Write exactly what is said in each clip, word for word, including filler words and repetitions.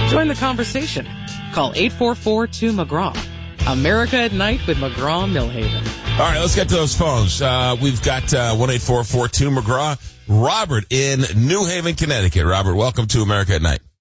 Join the conversation. Call eight four four, two, McGraw. America at Night with McGraw-Millhaven. All right, let's get to those phones. Uh, we've got uh, one eight four four two McGraw. Robert in New Haven, Connecticut. Robert, welcome to America at Night.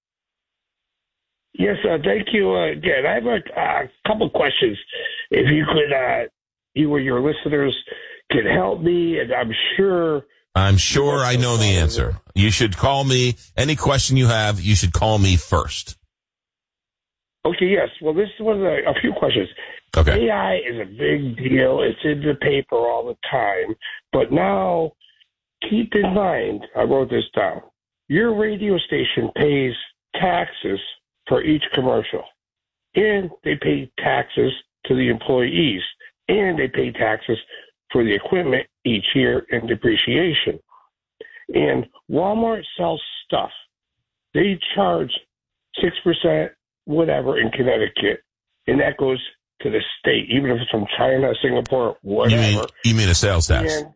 Yes, uh, thank you uh, again. I have a uh, couple questions. If you could, uh, you or your listeners could help me, and I'm sure... I'm sure I know the answer. You should call me. Any question you have, you should call me first. Okay, yes. Well, this is one of the, a few questions. Okay. A I is a big deal. It's in the paper all the time. But now, keep in mind, I wrote this down, your radio station pays taxes for each commercial. And they pay taxes to the employees. And they pay taxes for the equipment each year in depreciation. And Walmart sells stuff. They charge six percent, whatever, in Connecticut. And that goes to the state, even if it's from China, Singapore, whatever. You mean, you mean a sales tax? And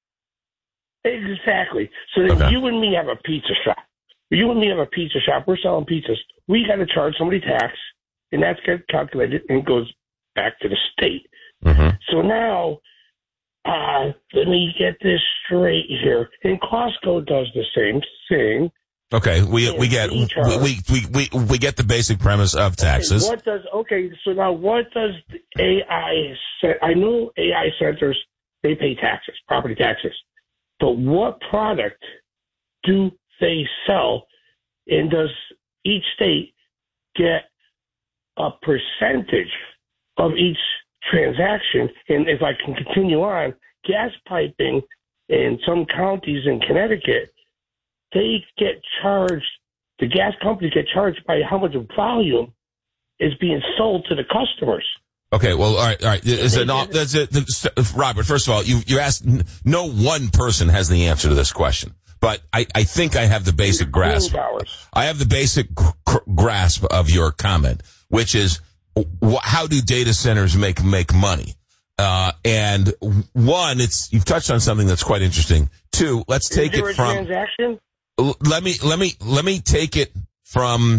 exactly. So then Okay. you and me have a pizza shop. You and me have a pizza shop. We're selling pizzas. We got to charge somebody tax, and that's get calculated and goes back to the state. Mm-hmm. So now, uh, let me get this straight here. And Costco does the same thing. Okay, we we get we, charge. we we we we get the basic premise of taxes. Okay, what does okay? So now, what does A I? ce- I know A I centers, they pay taxes, property taxes, but what product do they sell? And does each state get a percentage of each transaction? And if I can continue on, gas piping in some counties in Connecticut, they get charged, the gas companies get charged by how much volume is being sold to the customers. Okay, well, all right, all right. Is it not, that's it, Robert, first of all, you, you asked, no one person has the answer to this question, but I, I think I have the basic grasp. I have the basic gr- grasp of your comment, which is, wh- how do data centers make, make money? Uh, and one, it's, you've touched on something that's quite interesting. Two, let's take is there it a from, transaction? let me, let me, let me take it from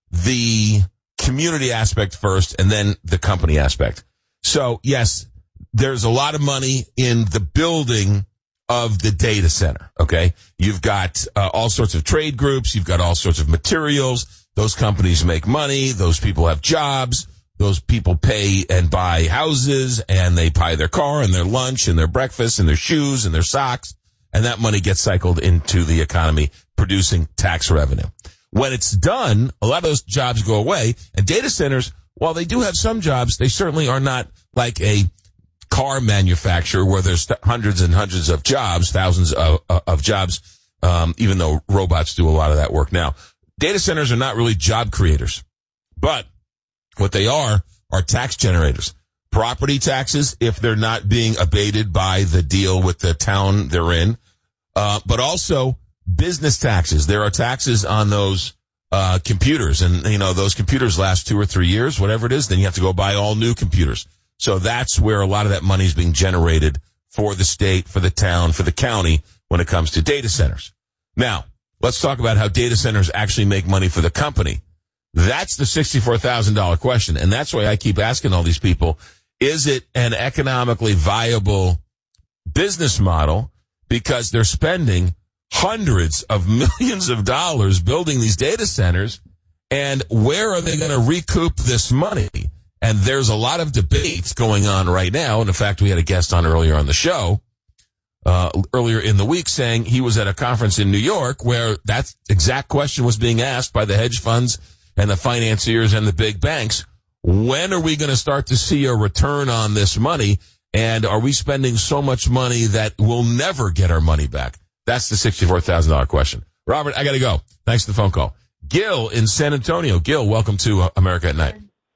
the community aspect first and then the company aspect. So yes, there's a lot of money in the building of the data center. Okay. You've got uh, all sorts of trade groups. You've got all sorts of materials. Those companies make money. Those people have jobs. Those people pay and buy houses, and they buy their car and their lunch and their breakfast and their shoes and their socks. And that money gets cycled into the economy, producing tax revenue. When it's done, a lot of those jobs go away. And data centers, while they do have some jobs, they certainly are not like a car manufacturer where there's hundreds and hundreds of jobs, thousands of, of jobs, um, even though robots do a lot of that work now. Data centers are not really job creators, but what they are are tax generators. Property taxes, if they're not being abated by the deal with the town they're in, uh, but also business taxes. There are taxes on those uh computers, and you know those computers last two or three years, whatever it is. Then you have to go buy all new computers. So that's where a lot of that money is being generated for the state, for the town, for the county when it comes to data centers. Now, let's talk about how data centers actually make money for the company. That's the sixty-four thousand dollars question, and that's why I keep asking all these people, is it an economically viable business model? Because they're spending hundreds of millions of dollars building these data centers, and where are they going to recoup this money? And there's a lot of debates going on right now. And in fact, we had a guest on earlier on the show, uh, earlier in the week saying he was at a conference in New York where that exact question was being asked by the hedge funds and the financiers and the big banks. When are we going to start to see a return on this money? And are we spending so much money that we'll never get our money back? That's the sixty-four thousand dollars question. Robert, I got to go. Thanks for the phone call. Gil in San Antonio. Gil, welcome to uh, America at Night.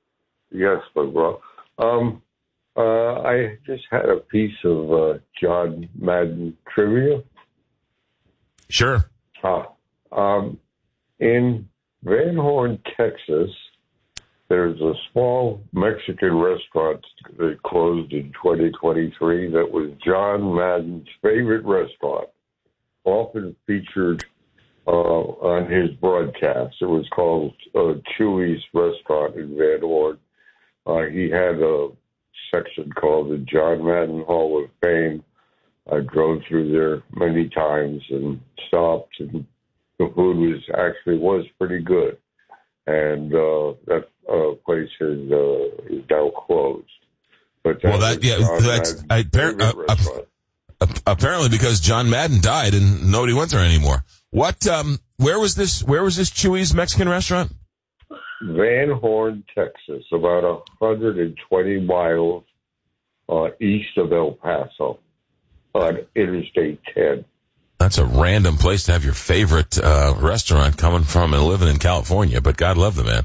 Yes, bro. Um, uh, I just had a piece of uh, John Madden trivia. Sure. Uh, um, in Van Horn, Texas, there's a small Mexican restaurant that closed in twenty twenty-three that was John Madden's favorite restaurant, often featured uh, on his broadcast. It was called uh, Chewy's Restaurant in Van Horn. Uh, he had a section called the John Madden Hall of Fame. I drove through there many times and stopped, and the food was actually was pretty good. And uh, that uh, place is, uh, is now closed. But that well, that yeah, John that's I, uh, uh, apparently because John Madden died and nobody went there anymore. What? Um, where was this? Where was this Chewy's Mexican restaurant? Van Horn, Texas, about one hundred twenty miles uh, east of El Paso, on Interstate ten. That's a random place to have your favorite uh, restaurant coming from and living in California, but God love the man.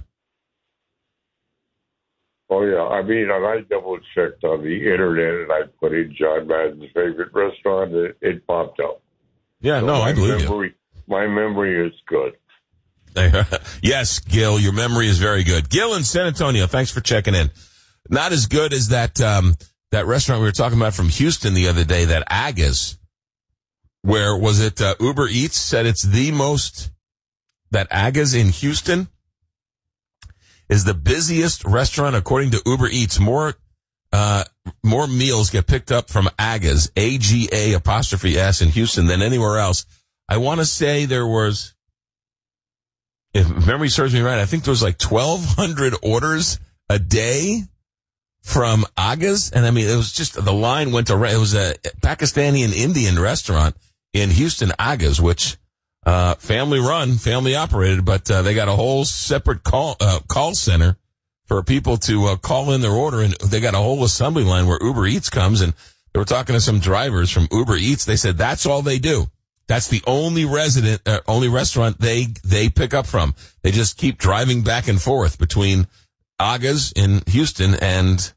Oh, yeah. I mean, and I double-checked on the internet, and I put in John Madden's favorite restaurant, and it, it popped up. Yeah, so no, I believe memory, you. My memory is good. Yes, Gil, your memory is very good. Gil in San Antonio, thanks for checking in. Not as good as that um, that restaurant we were talking about from Houston the other day, that Aga's, where was it uh, Uber Eats said it's the most, that Aga's in Houston is the busiest restaurant according to Uber Eats. More uh, more meals get picked up from Aga's, A G A apostrophe S in Houston than anywhere else. I want to say there was, if memory serves me right, I think there was like twelve hundred orders a day from Aga's. And I mean, it was just, the line went around. It was a Pakistani and Indian restaurant in Houston, Aga's, which, uh, family run, family operated, but, uh, they got a whole separate call, uh, call center for people to, uh, call in their order. And they got a whole assembly line where Uber Eats comes. And they were talking to some drivers from Uber Eats. They said that's all they do. That's the only resident, uh, only restaurant they, they pick up from. They just keep driving back and forth between Aga's in Houston and,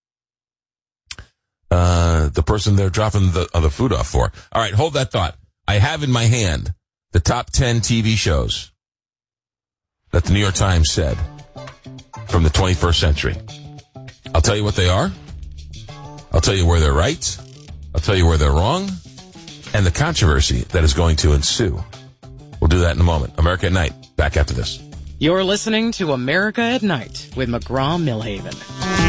uh, the person they're dropping the, uh, the food off for. All right, hold that thought. I have in my hand the top ten T V shows that the New York Times said from the twenty-first century. I'll tell you what they are. I'll tell you where they're right. I'll tell you where they're wrong. And the controversy that is going to ensue. We'll do that in a moment. America at Night. Back after this. You're listening to America at Night with McGraw Millhaven.